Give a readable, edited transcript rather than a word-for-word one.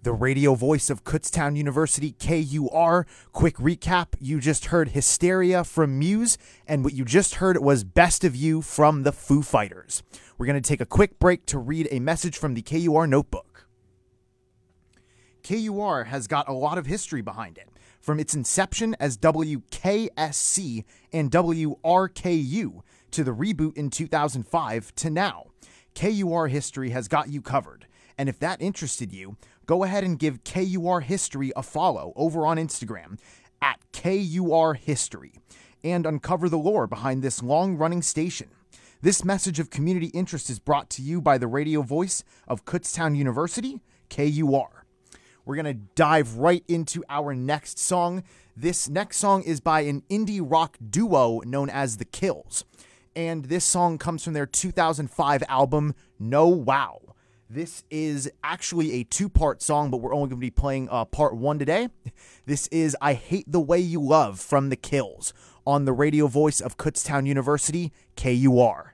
The radio voice of Kutztown University, KUR. Quick recap, you just heard Hysteria from Muse, and what you just heard was Best of You from the Foo Fighters. We're going to take a quick break to read a message from the KUR notebook. KUR has got a lot of history behind it, from its inception as WKSC and WRKU to the reboot in 2005 to now. KUR history has got you covered, and if that interested you, go ahead and give KUR History a follow over on Instagram at KUR History and uncover the lore behind this long-running station. This message of community interest is brought to you by the radio voice of Kutztown University, KUR. We're going to dive right into our next song. This next song is by an indie rock duo known as The Kills, and this song comes from their 2005 album, No Wow. This is actually a two-part song, but we're only going to be playing part one today. This is I Hate the Way You Love from The Kills on the radio voice of Kutztown University, KUR.